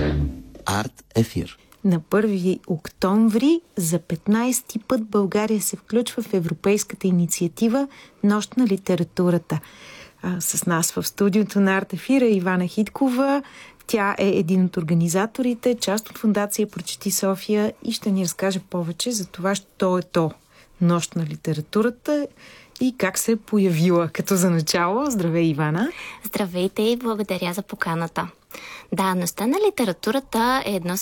Арт ефир. На 1 октомври за 15-ти път България се включва в европейската инициатива Нощ на литературата. С нас в студиото на Арт ефира Ивана Хиткова. Тя е един от организаторите, част от фондация Прочети София и ще ни разкаже повече за това, що е то Нощ на литературата и как се е появила като за начало. Здравей, Ивана! Здравейте и благодаря за поканата. Да, Нощта на литературата е едно